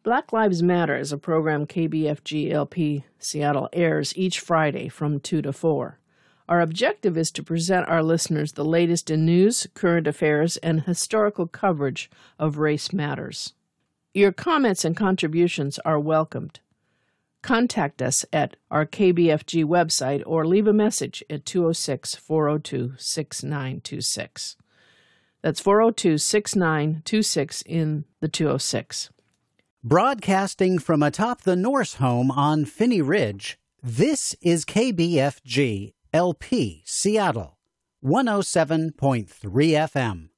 Black Lives Matter is a program KBFG-LP Seattle airs each Friday from 2 to 4. Our objective is to present our listeners the latest in news, current affairs, and historical coverage of race matters. Your comments and contributions are welcomed. Contact us at our KBFG website or leave a message at 206-402-6926. That's 402-6926 in the 206. Broadcasting from atop the Norse home on Phinney Ridge, this is KBFG LP Seattle, 107.3 FM.